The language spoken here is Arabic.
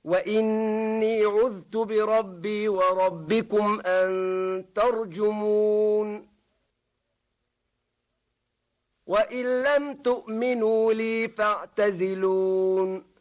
وإني عذت بربي وربكم أن ترجمون وإن لم تؤمنوا لي فاعتزلون